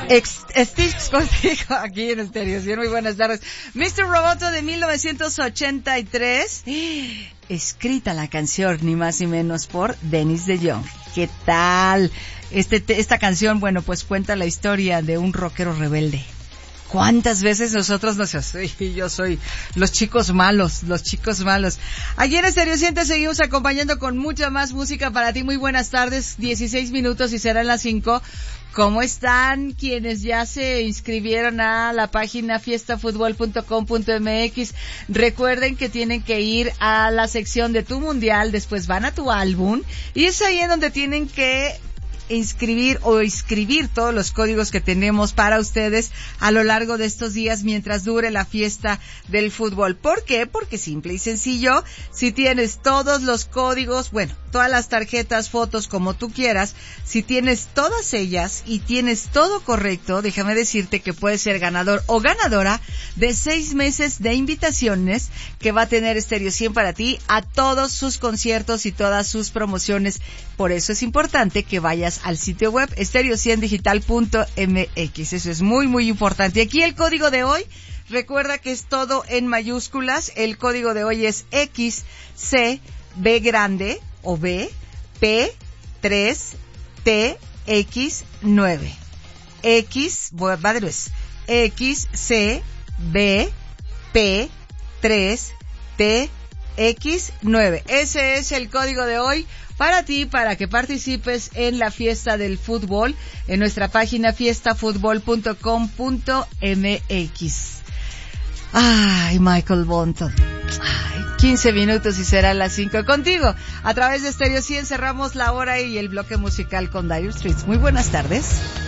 Sticks contigo aquí en Estéreo 100. Muy buenas tardes. Mr. Roboto de 1983. Escrita la canción, ni más ni menos, por Dennis DeYoung. ¿Qué tal? Esta canción, bueno, pues cuenta la historia de un rockero rebelde. ¿Cuántas veces nosotros yo soy los chicos malos. Aquí en Estéreo 100 te seguimos acompañando con mucha más música para ti. Muy buenas tardes, 16 minutos y serán las 5. ¿Cómo están quienes ya se inscribieron a la página fiestafutbol.com.mx? Recuerden que tienen que ir a la sección de tu mundial, después van a tu álbum y es ahí en donde tienen que inscribir todos los códigos que tenemos para ustedes a lo largo de estos días mientras dure la fiesta del fútbol. ¿Por qué? Porque simple y sencillo, si tienes todos los códigos, bueno, todas las tarjetas, fotos, como tú quieras, si tienes todas ellas y tienes todo correcto, déjame decirte que puedes ser ganador o ganadora de 6 meses de invitaciones que va a tener Estéreo 100 para ti a todos sus conciertos y todas sus promociones. Por eso es importante que vayas al sitio web stereo100digital.mx. Eso es muy, muy importante. Y aquí el código de hoy, recuerda que es todo en mayúsculas. El código de hoy es XCB grande o B P3TX9. XCB P3TX9. Ese es el código de hoy para ti, para que participes en la fiesta del fútbol en nuestra página fiestafutbol.com.mx. Ay, Michael Bolton. 15 minutos y será las 5 contigo. A través de Estéreo 100 cerramos la hora y el bloque musical con Dire Straits. Muy buenas tardes.